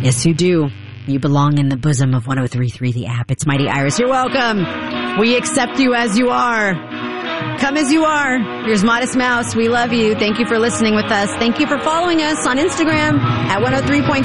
Yes, you do. You belong in the bosom of 103.3 The App. It's Mighty Iris. You're welcome. We accept you as you are. Come as you are. Here's Modest Mouse. We love you. Thank you for listening with us. Thank you for following us on Instagram at 103.3